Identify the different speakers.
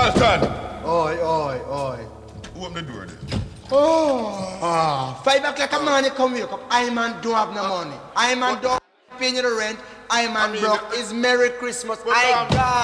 Speaker 1: Understand?
Speaker 2: Oi.
Speaker 1: Who opened the door then?
Speaker 2: 5 o'clock a man, you come wake up. I man don't have no money. I man don't pay you the rent. I man broke. It's Merry Christmas. I got